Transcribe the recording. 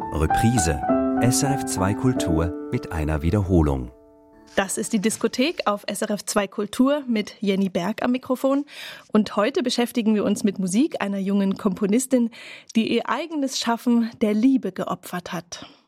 Reprise. SRF2 Kultur mit einer Wiederholung. Das ist die Diskothek auf SRF2 Kultur mit Jenny Berg am Mikrofon. Und heute beschäftigen wir uns mit Musik einer jungen Komponistin, die ihr eigenes Schaffen der Liebe geopfert hat.